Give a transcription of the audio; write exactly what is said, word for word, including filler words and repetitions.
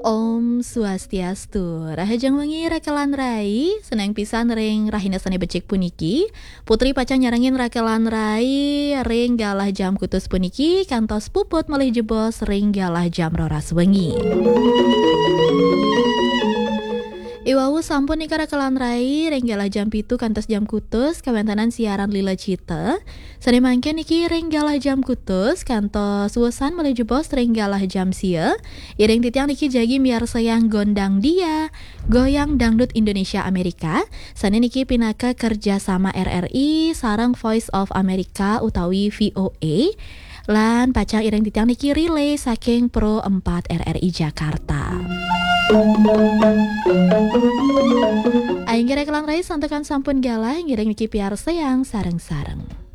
Om Swastiastu, rahajang wengi rakelan rai, seneng pisan ring rahina sane becik puniki. Putri pacang nyarangin rakelan rai, ring galah jam kutus puniki, kantos puput melih jebos ring galah jam roras wengi. Iwawu sampun ika rakelan rai, ring galah jam pitu kantos jam kutus, kawentanan siaran lila cita. Sane mangke niki ring galah jam kutus, kantos wesan melih jebos ring galah jam sia. Iring titiang niki jagi miar sayang gondang dia, goyang dangdut Indonesia Amerika. Sane niki pinaka kerja sama R R I sarang Voice of America utawi V O A. Lan pacang iring titiang niki relay saking Pro empat R R I Jakarta. Aing kira kelang rai santukan sampun galah ngiring niki piar sayang sareng-sareng.